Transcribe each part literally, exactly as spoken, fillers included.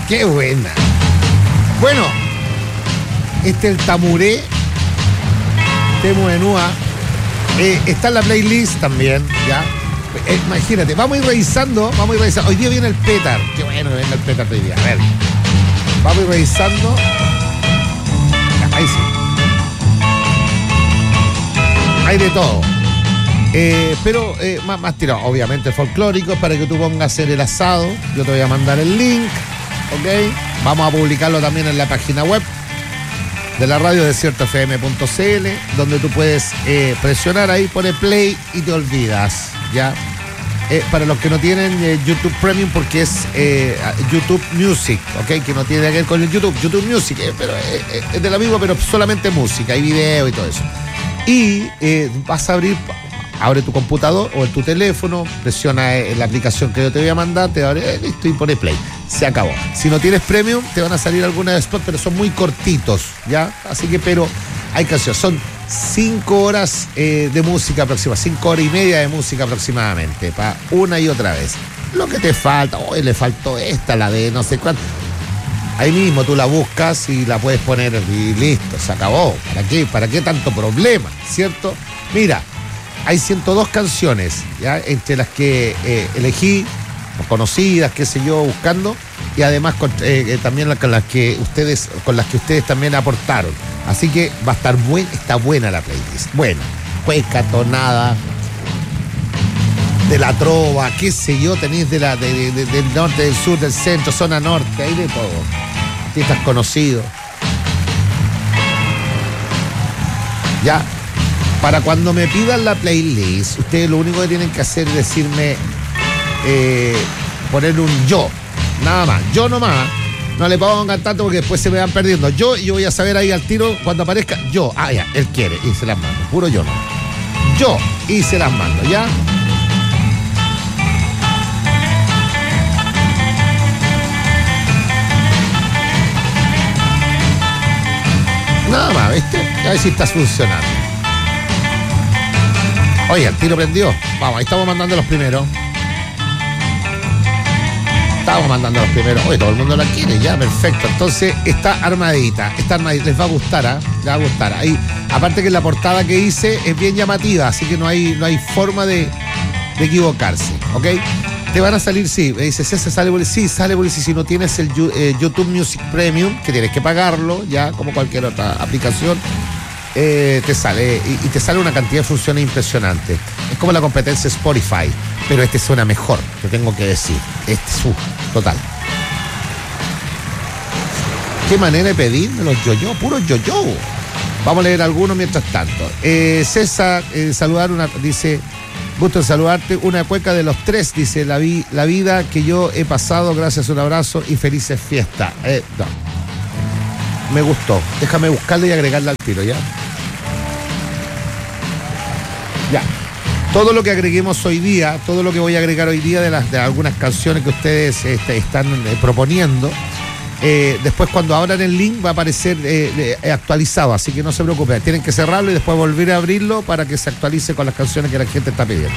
Qué buena. Bueno, este es el Tamuré. Temo de Nua. Eh, está en la playlist también, ¿ya? Eh, imagínate, vamos a ir revisando, vamos a ir revisando. Hoy día viene el Petar. Qué bueno que venga el Petar hoy día. A ver. Vamos a ir revisando. Ahí sí. Hay de todo. Eh, pero eh, más, más tirado, obviamente folclórico, para que tú pongas a hacer el asado. Yo te voy a mandar el link, ¿ok? Vamos a publicarlo también en la página web de la radio desierto f m punto c l, donde tú puedes eh, presionar ahí, pone play y te olvidas, ¿ya? Eh, para los que no tienen eh, YouTube Premium, porque es eh, YouTube Music, ¿ok? Que no tiene que ver con el YouTube, YouTube Music, eh, pero eh, es de la misma, pero solamente música, hay video y todo eso. Y eh, vas a abrir, abre tu computador o en tu teléfono, presiona eh, la aplicación que yo te voy a mandar, te abre, eh, listo, y pone play. Se acabó. Si no tienes Premium, te van a salir algunas spots, pero son muy cortitos, ¿ya? Así que, pero hay canciones. Son cinco horas eh, de música aproximadamente, cinco horas y media de música aproximadamente, para una y otra vez. Lo que te falta, hoy le faltó esta, la de no sé cuánto. Ahí mismo tú la buscas y la puedes poner y listo, se acabó. ¿Para qué? ¿Para qué tanto problema? ¿Cierto? Mira, hay ciento dos canciones, ¿ya? Entre las que eh, elegí, conocidas, qué sé yo, buscando, y además con, eh, eh, también con las que ustedes, con las que ustedes también aportaron. Así que va a estar buena, está buena la playlist. Buena, cueca, tonada, de la trova, qué sé yo, tenéis de la, de, de, de, del norte, del sur, del centro, zona norte, hay de todo. Artistas conocidos. Ya, para cuando me pidan la playlist, ustedes lo único que tienen que hacer es decirme, eh, poner un yo, nada más, yo nomás. No le pongan tanto porque después se me van perdiendo. Yo, y yo voy a saber ahí al tiro cuando aparezca yo. Ah, ya, él quiere y se las mando. Puro yo no. Yo y se las mando, ¿ya? Nada más, ¿viste? A ver si está funcionando. Oye, el tiro prendió. Vamos, ahí estamos mandando los primeros. Estamos mandando los primeros. Oye, todo el mundo la quiere, ya, perfecto. Entonces, está armadita. Está armadita. Les va a gustar, ¿ah? ¿eh? Les va a gustar. Ahí, aparte que la portada que hice es bien llamativa, así que no hay, no hay forma de, de equivocarse, ¿ok? Te van a salir, sí. Me dice, ¿se sale por sí, sale por sí. Si no tienes el eh, YouTube Music Premium, que tienes que pagarlo, ya, como cualquier otra aplicación, eh, te sale. Y, y te sale una cantidad de funciones impresionantes. Es como la competencia Spotify, pero este suena mejor, te tengo que decir. Este es uh, total. Qué manera de pedirme los yo-yo, puros yo-yo. Vamos a leer algunos mientras tanto. Eh, César, eh, saludar una, dice, gusto en saludarte, una cueca de los tres, dice, la, vi, la vida que yo he pasado, gracias, un abrazo y felices fiestas. Eh, no. Me gustó, déjame buscarla y agregarla al tiro, ¿ya? Ya. Todo lo que agreguemos hoy día, todo lo que voy a agregar hoy día de, las, de algunas canciones que ustedes este, están eh, proponiendo, eh, después cuando abran el link va a aparecer eh, eh, actualizado, así que no se preocupen, tienen que cerrarlo y después volver a abrirlo para que se actualice con las canciones que la gente está pidiendo.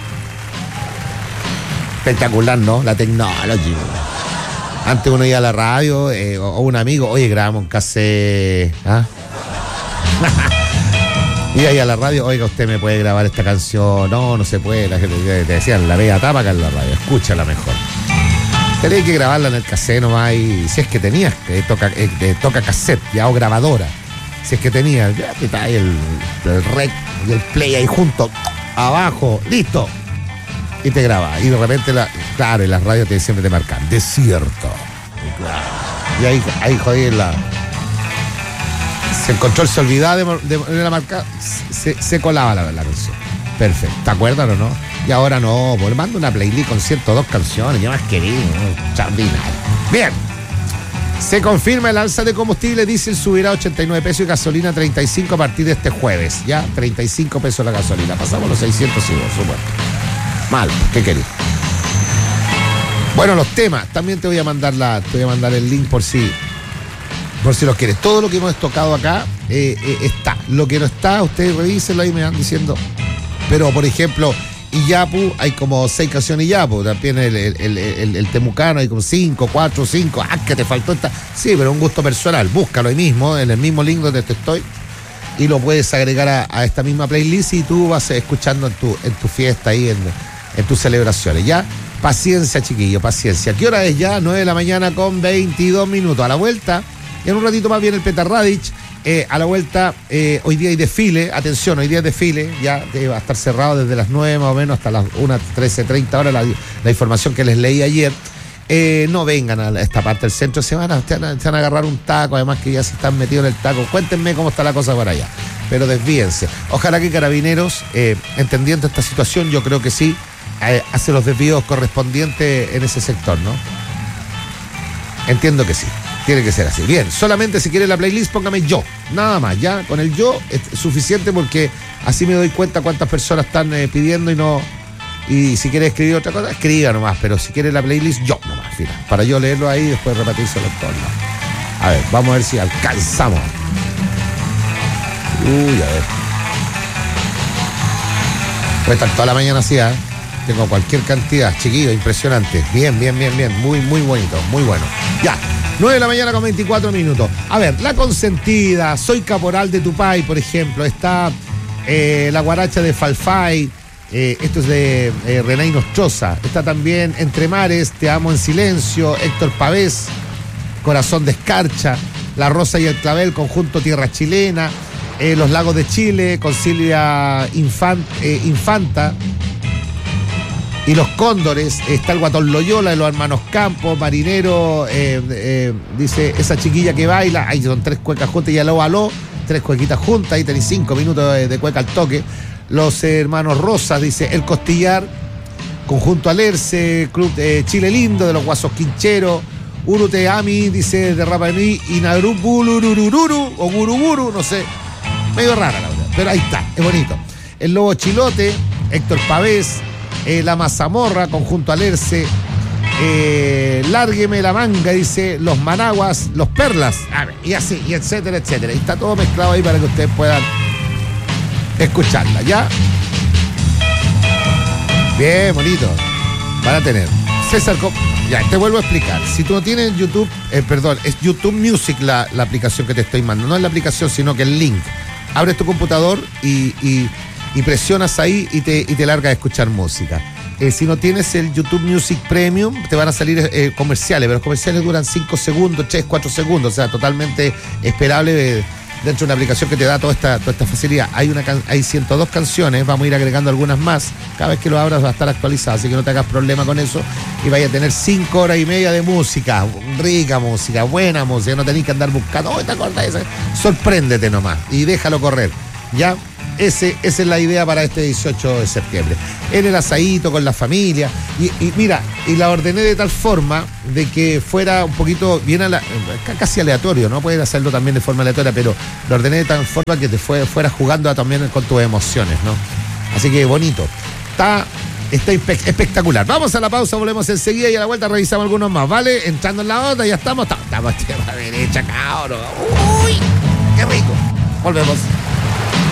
Espectacular, ¿no? La tecnología. Antes uno iba a la radio eh, o, o un amigo, oye, grabamos un cassette, ¿ah? Y ahí a la radio, oiga, usted me puede grabar esta canción. No, no se puede. La gente te decían, la vea tapa acá en la radio, escúchala mejor. Tenés que grabarla en el cassette nomás. Y si es que tenías, que toca, eh, toca cassette, ya, o grabadora. Si es que tenías, ya te trae el, el rec y el play ahí junto, abajo, listo. Y te graba. Y de repente, la, claro, en las radios te, siempre te marcan desierto. Y, claro, y ahí, ahí jodí la. Se encontró, se olvidaba de, de, de la marca, se, se colaba la, la canción. Perfecto. ¿Te acuerdas o no? Y ahora no, pues le mando una playlist con ciento dos canciones, ya más querido, extraordinario. Bien. Se confirma el alza de combustible, diésel subirá a ochenta y nueve pesos y gasolina treinta y cinco a partir de este jueves. Ya, treinta y cinco pesos la gasolina. Pasamos los seiscientos y por supuesto. Mal, ¿qué querés? Bueno, los temas, también te voy a mandar la, te voy a mandar el link por si. Por si los quieres. Todo lo que hemos tocado acá eh, eh, está. Lo que no está, ustedes revísenlo y me van diciendo. Pero, por ejemplo, y Yapu hay como seis canciones y Yapu. También el, el, el, el, el Temucano hay como cinco, cuatro, cinco. Ah, que te faltó esta. Sí, pero un gusto personal. Búscalo ahí mismo, en el mismo link donde te estoy. Y lo puedes agregar a, a esta misma playlist y tú vas escuchando en tu, en tu fiesta ahí, en, en tus celebraciones. ¿Ya? Paciencia, chiquillo, paciencia. ¿Qué hora es ya? nueve de la mañana con veintidós minutos. A la vuelta, y en un ratito más viene el Petar Radic. Eh, a la vuelta, eh, hoy día hay desfile, atención, hoy día hay desfile, ya eh, va a estar cerrado desde las nueve más o menos hasta las una, trece, treinta horas, la, la información que les leí ayer. Eh, no vengan a esta parte del centro, se van, a, se, van a, se van a agarrar un taco, además que ya se están metidos en el taco. Cuéntenme cómo está la cosa por allá, pero desvíense. Ojalá que Carabineros, eh, entendiendo esta situación, yo creo que sí, eh, hace los desvíos correspondientes en ese sector, ¿no? Entiendo que sí. Tiene que ser así. Bien, solamente si quiere la playlist, póngame yo. Nada más, ya. Con el yo es suficiente porque así me doy cuenta cuántas personas están eh, pidiendo y no. Y si quiere escribir otra cosa, escriba nomás. Pero si quiere la playlist, yo nomás, fila. Para yo leerlo ahí y después repetírselo en todos lados. A ver, vamos a ver si alcanzamos. Uy, a ver. Puede estar toda la mañana así, ¿eh? Tengo cualquier cantidad, chiquillo, impresionante. Bien, bien, bien, bien. Muy, muy bonito, muy bueno. Ya. nueve de la mañana con veinticuatro minutos. A ver, La Consentida, Soy Caporal de Tupay, por ejemplo. Está eh, La Guaracha de Falfay. Eh, esto es de eh, René Nostroza. Está también Entre Mares, Te Amo en Silencio. Héctor Pavés, Corazón de Escarcha. La Rosa y el Clavel, Conjunto Tierra Chilena. Eh, Los Lagos de Chile, con Silvia Infan, eh, Infanta. Y Los Cóndores, está el Guatón Loyola de los Hermanos Campos, Marinero, eh, eh, dice, esa chiquilla que baila, ahí son tres cuecas juntas y aló, aló, tres cuequitas juntas, ahí tenéis cinco minutos de, de cueca al toque. Los Hermanos Rosas, dice, El Costillar, Conjunto Alerce, Club eh, Chile Lindo de los Guasos Quincheros, Urute Ami, dice, de Rapa Nui, Inarubulurururu, o Guruguru, no sé, medio rara la verdad, pero ahí está, es bonito. El Lobo Chilote, Héctor Pavés, Eh, La Mazamorra, Conjunto Alerce, eh, Lárgueme la Manga, dice, Los Managuas, Los Perlas, a ver, y así, y etcétera, etcétera. Y está todo mezclado ahí para que ustedes puedan escucharla, ¿ya? Bien, bonito. Van a tener. César, ya, te vuelvo a explicar. Si tú no tienes YouTube, eh, perdón, es YouTube Music la, la aplicación que te estoy mandando. No es la aplicación, sino que el link. Abres tu computador y... y y presionas ahí y te, y te largas a escuchar música. Eh, si no tienes el YouTube Music Premium, te van a salir eh, comerciales, pero los comerciales duran cinco segundos, tres, cuatro segundos, o sea, totalmente esperable eh, dentro de una aplicación que te da toda esta, toda esta facilidad. Hay, una, hay ciento dos canciones, vamos a ir agregando algunas más, cada vez que lo abras va a estar actualizado, así que no te hagas problema con eso y vaya a tener cinco horas y media de música, rica música, buena música, no tenés que andar buscando, oh, ¿te acordás de esa? Sorpréndete nomás y déjalo correr, ¿ya? Ese, esa es la idea para este dieciocho de septiembre. En el asadito, con la familia. Y, y mira, y la ordené de tal forma de que fuera un poquito bien a la, casi aleatorio, ¿no? Puedes hacerlo también de forma aleatoria, pero lo ordené de tal forma que te fue, fueras jugando también con tus emociones, ¿no? Así que bonito. Está, está espectacular. Vamos a la pausa, volvemos enseguida y a la vuelta revisamos algunos más, ¿vale? Entrando en la onda, ya estamos. Estamos a tierra derecha, cabrón. Uy, qué rico. Volvemos.